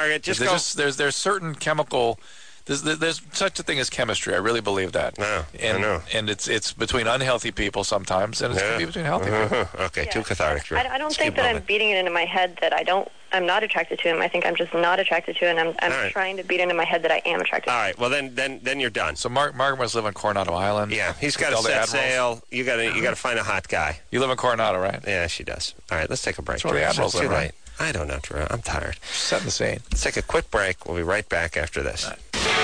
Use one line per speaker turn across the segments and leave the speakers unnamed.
target.
There's certain chemical. There's such a thing as chemistry. I really believe that.
No, I know.
And it's between unhealthy people sometimes, and it's going to be between healthy people.
Okay, too cathartic, Drew.
I don't think that I'm beating it into my head that I'm not attracted to him. I think I'm just not attracted to him, and I'm trying to beat into my head that I am attracted to him.
All right, well, then you're done.
So Mark must live on Coronado Island.
Yeah, he's got to set sail. You got to find a hot guy.
You live in Coronado, right?
Yeah, she does. All right, let's take a break.
That's where the Admirals live, right?
I don't know, Drew. I'm tired.
Setting the scene.
Let's take a quick break. We'll be right back after this.
Right.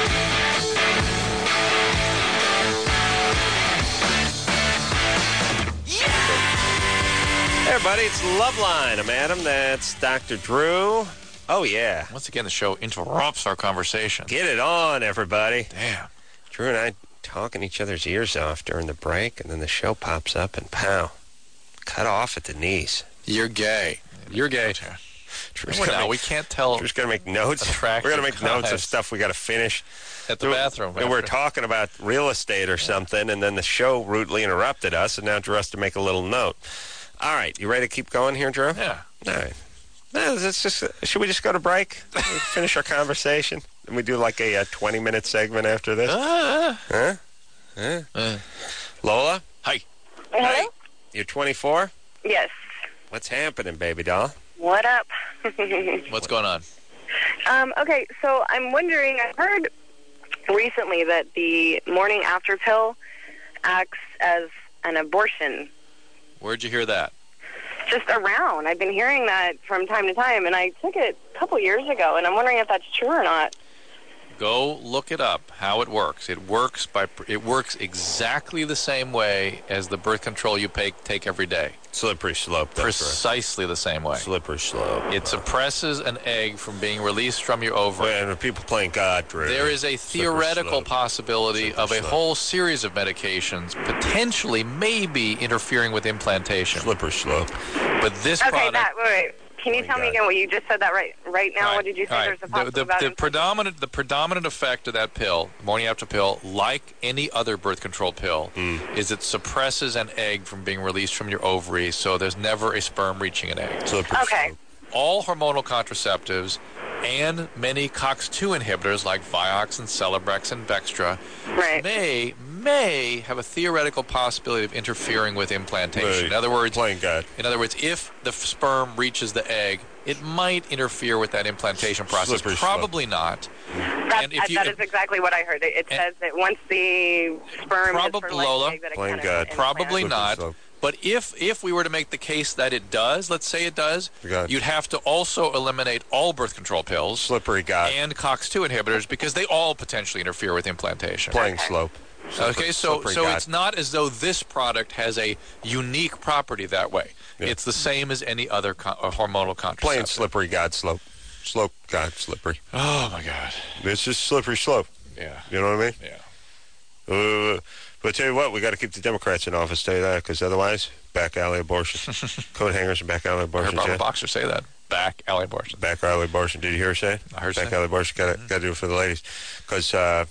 Hey, everybody, it's Loveline. I'm Adam. That's Dr. Drew. Oh, yeah.
Once again, the show interrupts our conversation.
Get it on, everybody.
Damn.
Drew and I talking each other's ears off during the break, and then the show pops up, and pow. Cut off at the knees.
You're gay. You're gay, too. We can't tell.
We're going to make notes. We're going to make notes of stuff we got to finish.
At the bathroom.
And we're talking about real estate or something, and then the show rudely interrupted us, and now Drew has to make a little note. All right, you ready to keep going here, Drew?
Yeah.
All right. Should we just go to break? Finish our conversation? And we do like a 20-minute segment after this? Lola?
Hi.
Hello?
Hi. You're 24?
Yes.
What's happening, baby doll?
What up?
What's going on?
Okay, so I'm wondering, I heard recently that the morning after pill acts as an abortion.
Where'd you hear that?
Just around. I've been hearing that from time to time, and I took it a couple years ago, and I'm wondering if that's true or not.
Go look it up, how it works. It works exactly the same way as the birth control you take every day.
Slippery slope.
Precisely the same way.
Slippery slope.
It suppresses an egg from being released from your ovary.
And the people playing God, Drew.
There is a theoretical possibility of a whole series of medications potentially maybe interfering with implantation.
Slippery slope.
But this product...
Wait. Can you tell me again what you just said that right now? Right. What did you say? There's a possibility about
the predominant effect of that pill, morning after pill, like any other birth control pill, is it suppresses an egg from being released from your ovaries, so there's never a sperm reaching an egg.
Okay.
All hormonal contraceptives and many COX-2 inhibitors like Vioxx and Celebrex and Bextra may have a theoretical possibility of interfering with implantation. In other words, if the sperm reaches the egg, it might interfere with that implantation process. Probably not.
That is exactly what I heard. It says that once the sperm is fertilized,
probably not. But if we were to make the case that it does, let's say it does, you'd have to also eliminate all birth control pills and COX-2 inhibitors because they all potentially interfere with implantation.
Playing slope.
Okay, so it's not as though this product has a unique property that way. Yeah. It's the same as any other hormonal contraceptive.
Plain slippery God slope. Slope God slippery.
Oh, my God.
It's just slippery slope.
Yeah.
You know what I mean?
Yeah.
But I tell you what, we got to keep the Democrats in office, tell you that, because otherwise, back alley abortion. Coat hangers and back alley abortion.
I heard Barbara Boxer say that. Back alley abortion.
Back alley abortion. Did you hear her say it?
I heard
back alley abortion. Got to do it for the ladies. Because,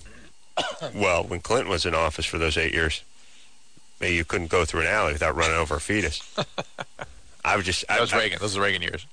when Clinton was in office for those 8 years, you couldn't go through an alley without running over a fetus. That was
Reagan. Those are Reagan years.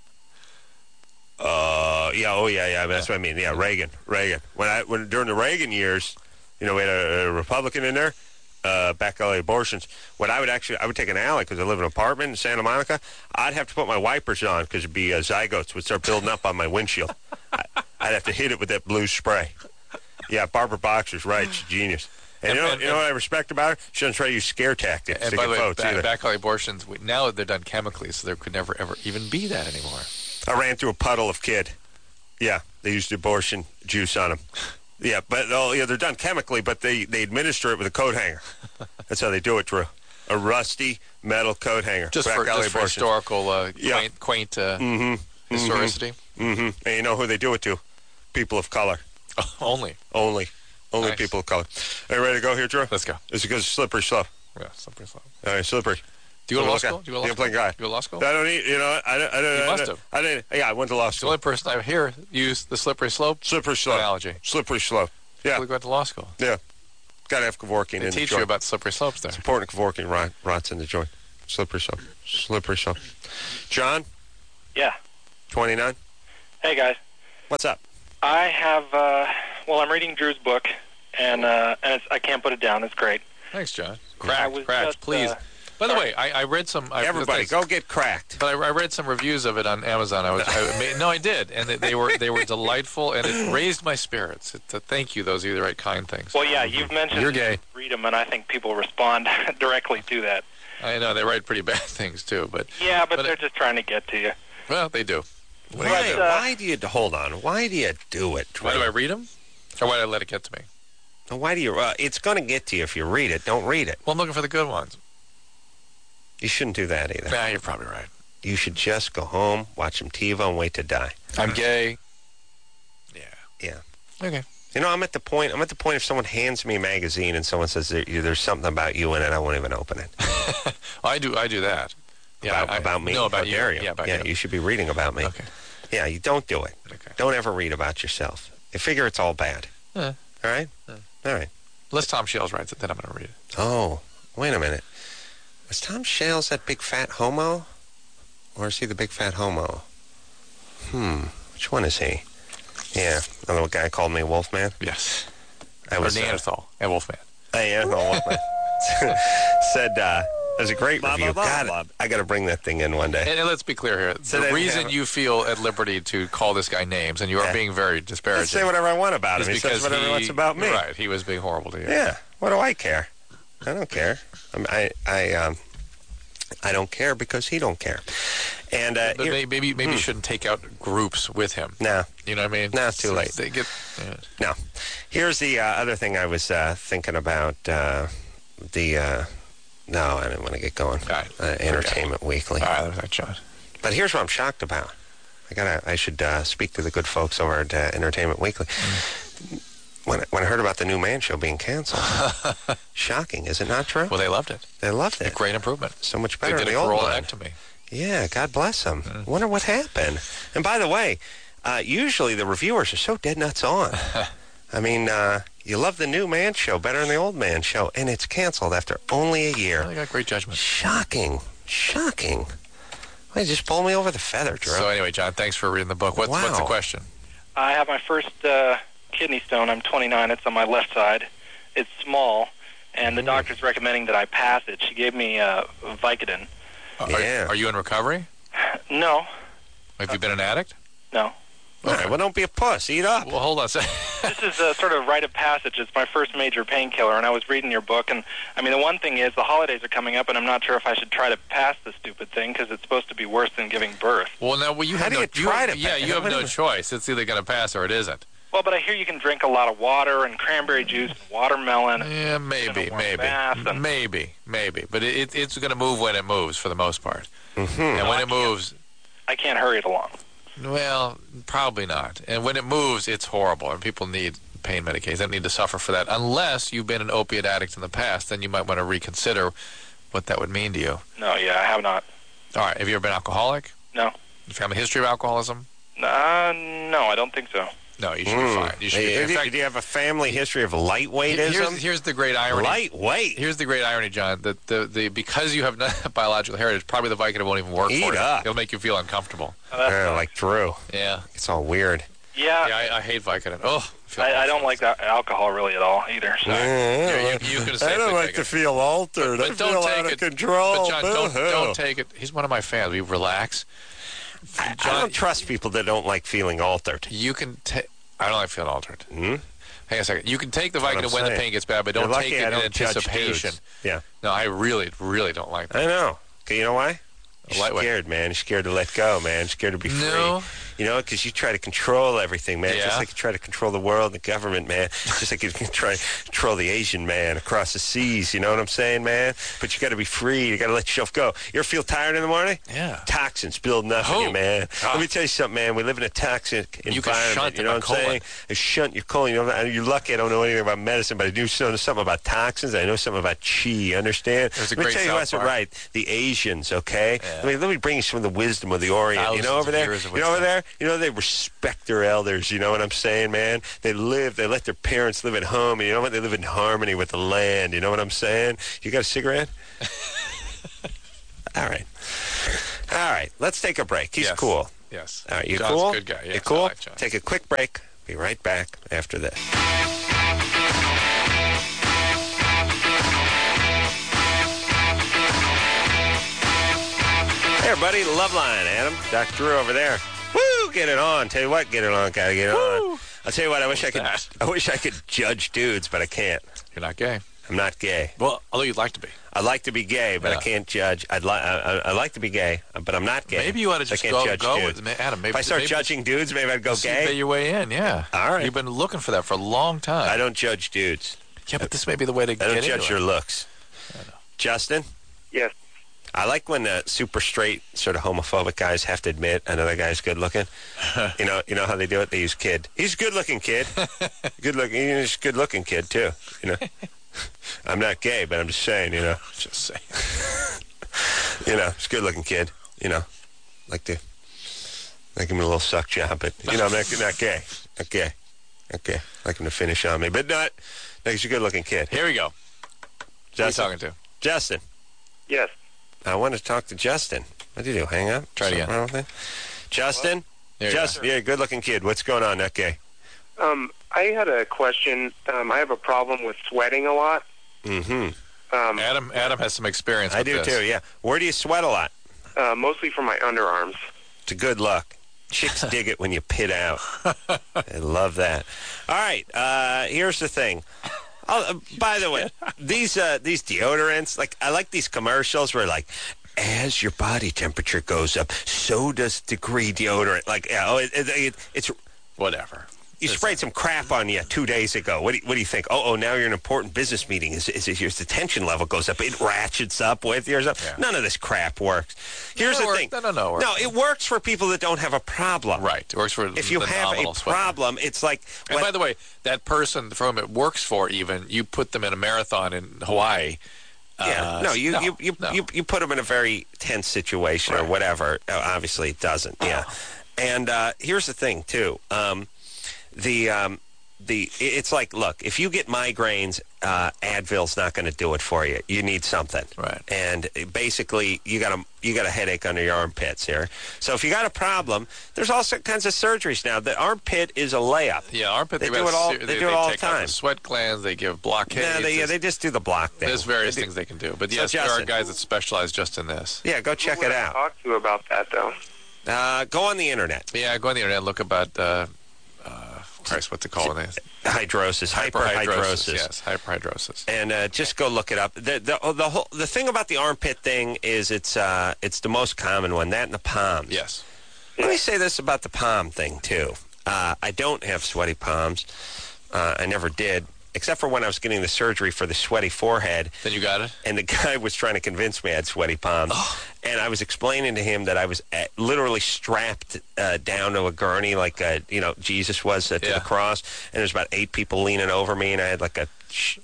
Yeah. That's what I mean. Yeah, Reagan. When during the Reagan years, we had a Republican in there. Back alley abortions. I would take an alley because I live in an apartment in Santa Monica. I'd have to put my wipers on because it'd be zygotes would start building up on my windshield. I'd have to hit it with that blue spray. Yeah, Barbara Boxer's right. She's genius. And you know what I respect about her? She doesn't try to use scare tactics to get votes either.
Back alley abortions, now they're done chemically, so there could never, ever even be that anymore.
I ran through a puddle of kid. Yeah, they used abortion juice on them. Yeah, but they're done chemically, but they administer it with a coat hanger. That's how they do it, Drew. A rusty metal coat hanger.
Just for historical, quaint historicity.
Mm-hmm. And you know who they do it to? People of color.
Only
nice. People of color. Are you ready to go here, Drew?
Let's go.
It's because slippery slope.
Yeah, slippery slope.
All right, slippery.
Do you go to law school? Do you
go to law school? I don't need, I don't.
You must have.
I didn't. Yeah, I went to law school.
The only person I hear use the slippery slope.
Slippery slope
analogy.
Slippery slope. Yeah.
We went to law school.
Yeah. Got to have Kevorkian in the joint.
They teach you about slippery slopes there.
It's important Kevorkian rots in the joint. Slippery slope. Slippery slope. John?
Yeah.
29?
Hey, guys.
What's up?
I have, I'm reading Drew's book, and I can't put it down. It's great.
Thanks, John. Cracked, please. By the way, I read some...
Everybody, go get cracked.
But I read some reviews of it on Amazon. I did, and they were delightful, and it raised my spirits. Thank you. Those are the right kind things.
Well, yeah, you've mentioned
you're gay.
Read them, and I think people respond directly to that.
I know they write pretty bad things too, but
they're just trying to get to you.
Well, they do.
Why do you hold on? Why do you do it?
Why do I read them, or why do I let it get to me?
Why do you? It's going to get to you if you read it. Don't read it.
Well, I'm looking for the good ones.
You shouldn't do that either.
Nah, you're probably right.
You should just go home, watch some TiVo, and wait to die.
I'm gay.
Yeah.
Okay.
You know, I'm at the point if someone hands me a magazine and someone says there's something about you in it, I won't even open it.
I do that. Yeah,
about me?
No, about you.
Yeah,
about you.
You should be reading about me.
Okay.
Yeah, you don't do it.
Okay.
Don't ever read about yourself. I figure it's all bad.
All
right? All right.
Unless Tom Shales writes it, then I'm going to read it.
Oh, wait a minute. Was Tom Shales that big fat homo? Or is he the big fat homo? Which one is he? Yeah, another guy called me a Wolfman.
Yes.
I was
Neanderthal and Wolfman.
Yeah, no, Wolfman. Said, there's a great review. God, I got to bring that thing in one day.
And let's be clear here. The reason you feel at liberty to call this guy names, and you are being very disparaging.
Say whatever I want about him. He says whatever he wants about me.
Right. He was being horrible to you.
Yeah. What do I care? I don't care. I don't care because he don't care. And
but maybe you shouldn't take out groups with him.
No.
You know what I mean?
No, it's too late. No. Here's the other thing I was thinking about. No, I didn't want to get going. Entertainment Weekly.
All right, that's John.
But here's what I'm shocked about. I should speak to the good folks over at Entertainment Weekly. When I heard about the new Man Show being canceled, shocking, is it not true?
Well, they loved it.
They loved it.
A great improvement.
So much better than the
old
old one.
Ectomy.
Yeah, God bless them. Wonder what happened. And by the way, usually the reviewers are so dead nuts on. I mean, you love the new Man Show better than the old Man Show, and it's canceled after only a year.
Well, they got great judgment.
Shocking. Well, you just pulled me over the feather, Drew.
So anyway, John, thanks for reading the book. What's the question?
I have my first kidney stone. I'm 29. It's on my left side. It's small, and the doctor's recommending that I pass it. She gave me Vicodin.
Are you in recovery?
No.
Have you been an addict?
No.
All right, well, don't be a puss. Eat up.
Well, hold on a second.
This is a sort of rite of passage. It's my first major painkiller, and I was reading your book. And, I mean, the one thing is the holidays are coming up, and I'm not sure if I should try to pass the stupid thing because it's supposed to be worse than giving birth.
Well, now, you have no choice. It's either going to pass or it isn't.
Well, but I hear you can drink a lot of water and cranberry juice and watermelon.
Yeah, maybe. But it's going to move when it moves for the most part. Mm-hmm. And when it moves...
I can't hurry it along.
Well, probably not. And when it moves, it's horrible, and people need pain medication. They don't need to suffer for that. Unless you've been an opiate addict in the past, then you might want to reconsider what that would mean to you.
No, I have not.
All right. Have you ever been alcoholic?
No.
You have a history of alcoholism?
No, I don't think so.
No, you should be fine. You should be,
do you have a family history of lightweightism?
Here's the great irony.
Lightweight.
Here's the great irony, John. That because you have no biological heritage, probably the Vicodin won't even work for you. It'll make you feel uncomfortable.
Like Drew.
Yeah.
It's all weird.
Yeah.
I hate Vicodin. Oh.
I don't like that alcohol really at all either. So.
You can say
I don't like to feel altered.
But
I feel out of control.
But John, don't take it. He's one of my fans. We relax.
John, I don't trust people that don't like feeling altered.
You can take... I don't like feeling altered. Hang on a second. You can take the Vicodin when the pain gets bad, but don't take it in anticipation.
Yeah.
No, I really, really don't like that.
I know. Okay, you know why? You're scared, man. You're scared to let go, man. You're scared to be free.
No.
You know, because you try to control everything, man.
Yeah.
Just like you try to control the world, the government, man. Just like you can try to control the Asian man across the seas. You know what I'm saying, man? But you got to be free. You got to let yourself go. You ever feel tired in the morning?
Yeah.
Toxins building up in you, man. Let me tell you something, man. We live in a toxic environment. You know what I'm saying? You shunt your colon. You know, you're lucky I don't know anything about medicine, but I do know something about toxins. I know something about chi. You understand?
Let
me tell you what's right. The Asians, okay?
Yeah.
Let me bring you some of the wisdom of the Orient. You know over there? You know they respect their elders. You know what I'm saying, man? They let their parents live at home, and you know what? They live in harmony with the land. You know what I'm saying? You got a cigarette? All right. Let's take a break. He's cool.
Yes.
All right, you
John's
cool?
a good guy. Yes,
you cool?
I like John.
Take a quick break. Be right back after this. Hey, everybody, Loveline, Adam, Dr. Drew over there. Woo, get it on. Tell you what, get it on. Gotta get it on. I'll tell you what. I wish I could judge dudes, but I can't.
You're not gay.
I'm not gay.
Well, although you'd like to be.
I'd like to be gay, but I can't judge. I like to be gay, but I'm not gay.
Maybe you ought to just go with Adam. Maybe,
if I start judging dudes, maybe I'd go gay.
Pay your way in, yeah.
All right.
You've been looking for that for a long time.
I don't judge dudes.
Yeah, but this may be the way to get into it.
I don't judge your looks.
I know.
Justin?
Yes.
I like when super straight, sort of homophobic guys have to admit another guy's good looking. You know how they do it? They use kid. He's a good looking kid. Good looking. He's a good looking kid too. You know. I'm not gay, but I'm just saying. You know.
Just saying.
You know, he's a good looking kid. You know, like give him a little suck job, but you know, I'm not gay. Not gay. Okay, like him to finish on me, but not. No, he's a good looking kid.
Here we go.
Justin.
Who are you talking to?
Justin.
Yes.
I want to talk to Justin. What did you do? Hang up?
Try it again.
Justin?
Justin,
yeah, good-looking kid. What's going on? Not gay.
I had a question. I have a problem with sweating a lot.
Mm-hmm.
Adam has some experience with this.
I do, too, yeah. Where do you sweat a lot?
Mostly from my underarms.
It's a good luck. Chicks dig it when you pit out. I love that. All right, here's the thing. By the way, these deodorants, like I like these commercials where like, as your body temperature goes up, so does degree deodorant. Like, it's
whatever.
You sprayed some crap on you 2 days ago. What do you think? Oh, now you're in an important business meeting. Is your tension level goes up? It ratchets up with yours up. Yeah. None of this crap works. Here's the thing.
No.
No, it works for people that don't have a problem.
Right. It works for
if you have a problem, it's like.
And by the way, that person for whom it works for, even you put them in a marathon in Hawaii.
You put them in a very tense situation or whatever. Obviously, it doesn't. Yeah. And here's the thing too. It's like, look, if you get migraines, Advil's not going to do it for you. You need something,
right?
And basically, you got a headache under your armpits here. So if you got a problem, there's all kinds of surgeries now. The armpit is a layup.
Yeah, armpit.
They do it all. They do it all the time.
The sweat glands. They give blockades.
They just do the block thing.
There's various things they can do, but yes, there are guys that specialize just in this.
Yeah, go check it out.
Talk to you about that though.
Go on the internet.
Yeah, go on the internet. Look about. Christ, what's it called?
Hydrosis, hyperhidrosis.
Yes, hyperhidrosis.
And just go look it up. The thing about the armpit thing is it's the most common one. That and the palms.
Yes.
Let me say this about the palm thing too. I don't have sweaty palms. I never did, except for when I was getting the surgery for the sweaty forehead.
Then you got it?
And the guy was trying to convince me I had sweaty palms. Oh. And I was explaining to him that I was literally strapped down to a gurney like, Jesus was to the cross. And there's about 8 people leaning over me, and I had like a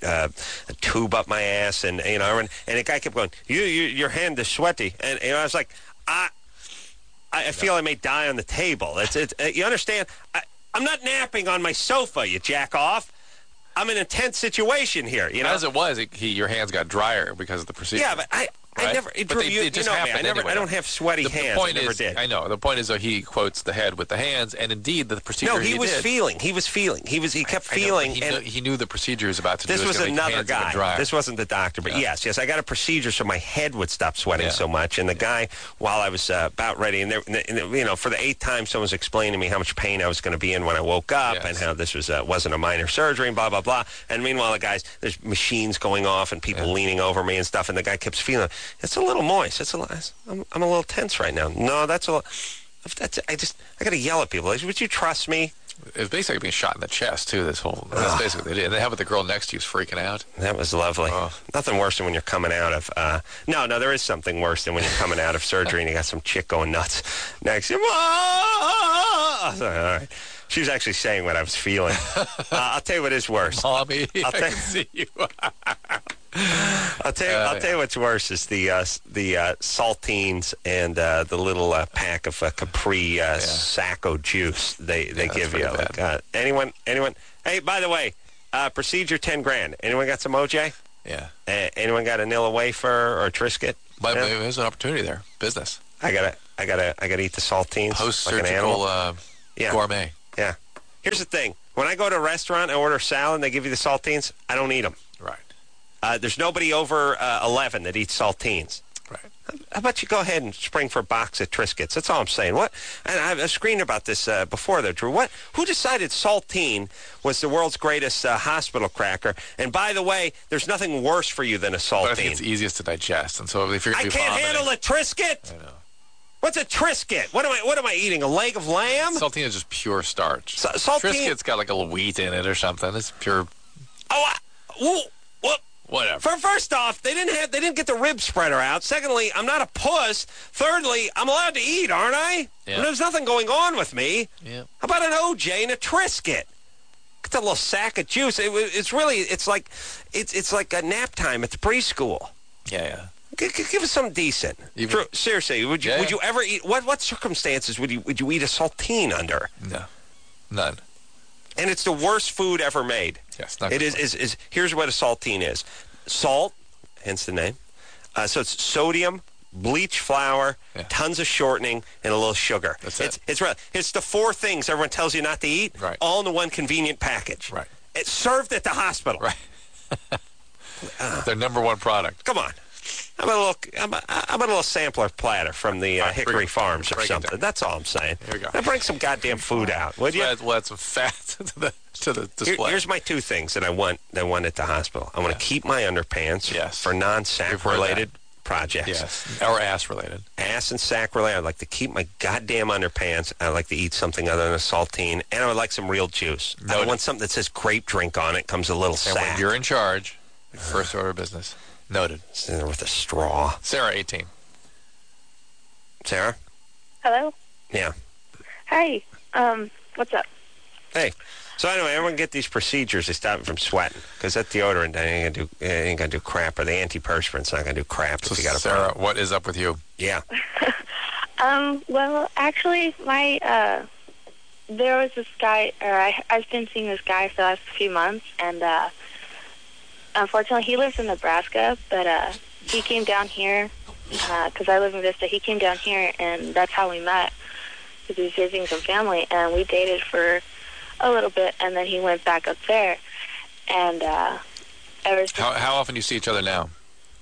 tube up my ass. And the guy kept going, your hand is sweaty. And I was like, I feel I may die on the table. You understand? I'm not napping on my sofa, you jack off. I'm in a tense situation here. You know,
as it was, your hands got drier because of the procedure.
Yeah, but I never. It just happened. I don't have sweaty hands. I never did.
I know. The point is, though, he quotes the head with the hands, and indeed, the procedure.
No, he was feeling. He kept feeling.
He knew the procedure he was about to do.
This was another guy. This wasn't the doctor, but yes, I got a procedure so my head would stop sweating so much. And the guy, while I was about ready, and for the 8th time, someone was explaining to me how much pain I was going to be in when I woke up, and how this wasn't a minor surgery, and blah blah blah. And meanwhile, there's machines going off and people leaning over me and stuff, and the guy keeps feeling. It's a little moist. I'm a little tense right now. No, I got to yell at people. Would you trust me?
It was basically being shot in the chest too. That's basically what they did. And they have it. The girl next to you was freaking out.
That was lovely. Nothing worse than when you're coming out of. No, there is something worse than when you're coming out of surgery and you got some chick going nuts next to you. All right. She was actually saying what I was feeling. I'll tell you what is worse.
Mommy, I can see you.
I'll tell you what's worse is the saltines and the little pack of Capri Sacco juice they give you. Like, anyone? Hey, by the way, procedure $10,000. Anyone got some OJ?
Yeah.
Anyone got a Nilla wafer or a Triscuit?
There's an opportunity there. Business.
I gotta eat the saltines.
Post-surgical
like
gourmet.
Yeah. Here's the thing. When I go to a restaurant and order salad and they give you the saltines, I don't eat them.
Right.
There's nobody over 11 that eats saltines.
Right.
How about you go ahead and spring for a box of Triscuits? That's all I'm saying. What? And I've screened about this before, though, Drew. Who decided saltine was the world's greatest hospital cracker? And by the way, there's nothing worse for you than a saltine.
But I think it's easiest to digest. And so if you're going to be
I can't handle a Triscuit.
I know.
What's a Triscuit? What am I eating? A leg of lamb?
Saltine is just pure starch.
Saltine.
Triscuit's got like a little wheat in it or something. It's pure. Whatever.
First off, they didn't get the rib spreader out. Secondly, I'm not a puss. Thirdly, I'm allowed to eat, aren't I?
Yeah.
There's nothing going on with me.
Yeah.
How about an OJ and a Triscuit? Get that little sack of juice. It's like a nap time at the preschool.
Yeah.
Give us something decent. Drew, seriously, would you ever eat? What circumstances would you eat a saltine under?
No, none.
And it's the worst food ever made.
Yes, not
it is. Here's what a saltine is: salt, hence the name. So it's sodium, bleach flour, tons of shortening, and a little sugar.
That's it.
It's the four things everyone tells you not to eat, all in the one convenient package.
Right.
It's served at the hospital.
Right. Their number one product.
Come on. How about a little sampler platter from the Hickory Farms or something? That's all I'm saying.
Here we go.
Now bring some goddamn food out, would you?
We'll add some fat to the display.
Here's my two things that I want at the hospital. I want to keep my underpants for non-sack related projects.
Yes, or ass related.
Ass and sack related. I'd like to keep my goddamn underpants. I'd like to eat something other than a saltine, and I would like some real juice. I don't want something that says grape drink on it. Comes a little
and
sack.
When you're in charge, first order of business. Noted.
Sitting there with a straw.
Sarah, 18.
Sarah?
Hello?
Yeah.
Hi. What's up?
Hey. So anyway, everyone get these procedures. They stop them from sweating. Because that deodorant ain't going to do crap. Or the antiperspirant's not going to do crap if you got a
Sarah,
problem.
what is up with you?
Yeah.
Well, actually, there was this guy, I've been seeing this guy for the last few months, and, unfortunately, he lives in Nebraska, but he came down here because I live in Vista. He came down here, and that's how we met, because he was visiting some family, and we dated for a little bit, and then he went back up there. And ever since,
how often do you see each other now?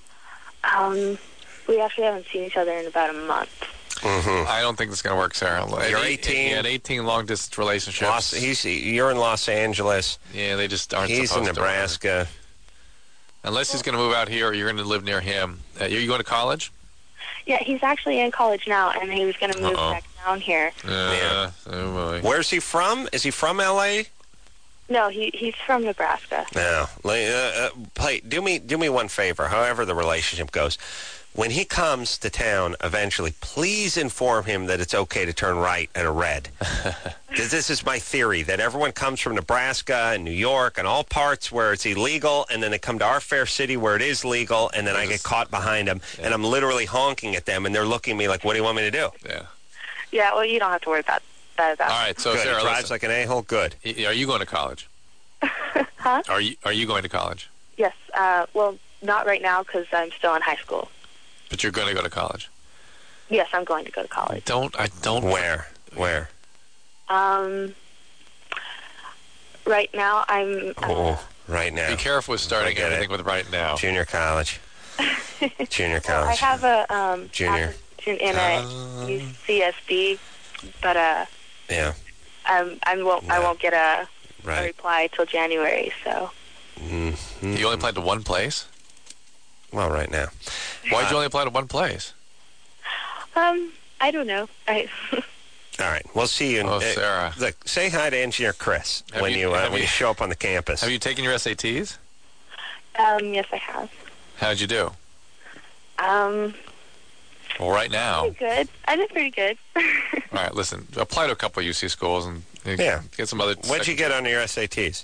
we actually haven't seen each other in about a month.
Mm-hmm.
I don't think it's going to work, Sarah.
You're 18.
You had 18 long-distance relationships.
You're in Los Angeles.
Yeah, they just aren't
He's
supposed
in Nebraska.
to. Unless he's going to move out here or you're going to live near him. Are you going to college?
Yeah, he's actually in college now, and he was going to move back down here.
Oh, boy.
Where's he from? Is he from L.A.?
No, he's from Nebraska.
No. Do me one favor, however the relationship goes. When he comes to town eventually, please inform him that it's okay to turn right at a red. This is my theory, that everyone comes from Nebraska and New York and all parts where it's illegal, and then they come to our fair city where it is legal, and then I get caught behind them, and I'm literally honking at them, and they're looking at me like, what do you want me to do?
Yeah, well, you don't have to worry about that.
All right, so
good.
Sarah,
he drives like an a-hole. Good.
Are you going to college?
Huh?
Are you going to college?
Yes. Well, not right now because I'm still in high school.
But you're going to go to college?
Yes, I'm going to go to college.
I don't.
Where?
Right now, I'm...
right now.
Be careful with starting everything with right now.
Junior college. Junior college.
I have a...
Junior.
In a UCSD, but
yeah.
I won't get a reply till January, so...
Mm-hmm.
You only applied to one place?
Well, right now.
Why'd you only apply to one place?
I don't know.
All right, we'll see you.
Sarah.
Look, say hi to Engineer Chris when you show up on the campus.
Have you taken your SATs?
Yes, I have.
How'd you do? Well, right now.
Pretty good. I did pretty good.
All right, listen. Apply to a couple of UC schools and get some other...
What'd you get on your SATs?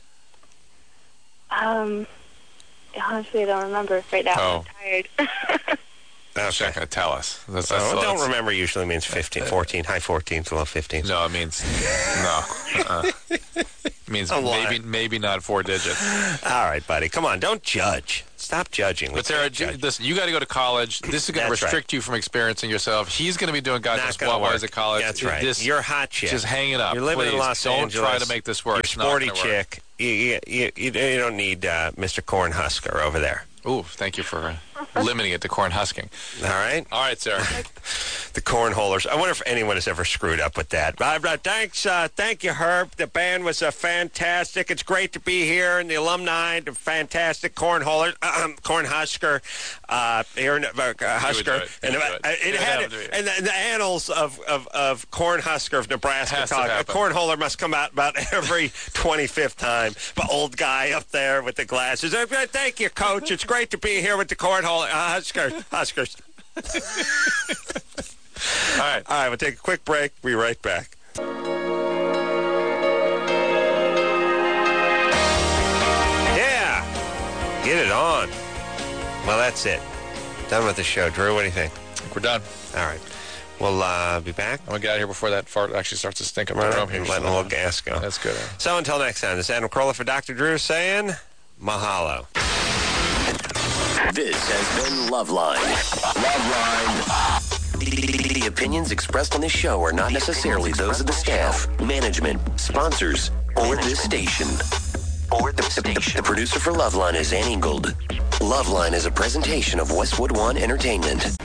Honestly, I don't remember right now.
Oh.
I'm tired.
Okay. She's not going to tell us.
Don't remember usually means 15, 14, high 14s, low 15s.
No, it means no. It means maybe not 4 digits.
All right, buddy. Come on, don't judge. Stop Stop judging.
But Sarah, listen, you got to go to college. This is going to restrict you from experiencing yourself. He's going to be doing God knows what while he's at college.
That's right. You're a hot chick.
Just hang it up.
You're living in Los Angeles.
Don't try to make this work.
You're a sporty chick. You don't need Mr. Cornhusker over there.
Ooh, thank you for limiting it to corn husking.
All right.
All right, Sarah.
The cornholers. I wonder if anyone has ever screwed up with that. Thank you, Herb. The band was fantastic. It's great to be here, and the alumni, the fantastic cornholers, Cornhusker, Husker, and it had and the annals of Cornhusker of Nebraska talk. A cornholer must come out about every 25th time. But old guy up there with the glasses. Thank you, Coach. It's great to be here with the cornhole Huskers. All right, we'll take a quick break. We'll be right back. Yeah, get it on. Well, that's it. Done with the show. Drew, what do you think?
I think we're done.
All right. We'll be back.
I'm going to get out of here before that fart actually starts to stink up the room here.
Letting a little gas go.
That's good.
So until next time, this is Adam Carolla for Dr. Drew saying mahalo.
This has been Loveline. The opinions expressed on this show are not necessarily those of the staff, management, sponsors, or this station. The producer for Loveline is Ann Ingold. Loveline is a presentation of Westwood One Entertainment.